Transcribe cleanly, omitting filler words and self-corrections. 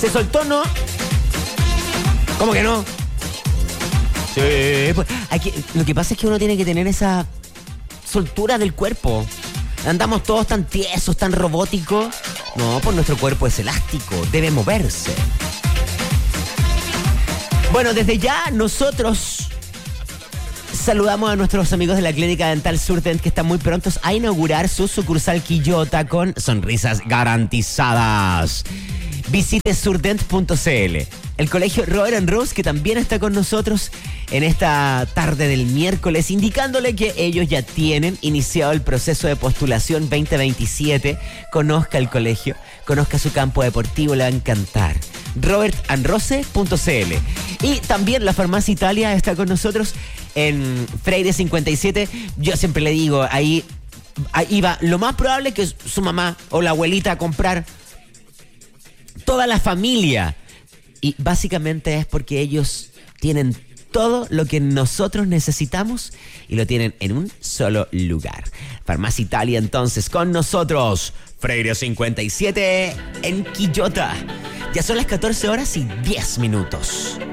¿Se soltó, no? ¿Cómo que no? Sí, pues, lo que pasa es que uno tiene que tener esa soltura del cuerpo. Andamos todos tan tiesos, tan robóticos. No, pues nuestro cuerpo es elástico, debe moverse. Bueno, desde ya nosotros saludamos a nuestros amigos de la Clínica Dental Surdent, que están muy prontos a inaugurar su sucursal Quillota con sonrisas garantizadas. Visite surdent.cl. El colegio Robert & Rose, que también está con nosotros en esta tarde del miércoles, indicándole que ellos ya tienen iniciado el proceso de postulación 2027. Conozca el colegio, conozca su campo deportivo, le va a encantar. robertandrose.cl. Y también la Farmacia Italia está con nosotros en Freire 57. Yo siempre le digo, ahí va, lo más probable es que su mamá o la abuelita a comprar toda la familia. Y básicamente es porque ellos tienen todo lo que nosotros necesitamos y lo tienen en un solo lugar. Farmacia Italia, entonces, con nosotros. Freire 57 en Quillota. Ya son las 14 horas y 10 minutos.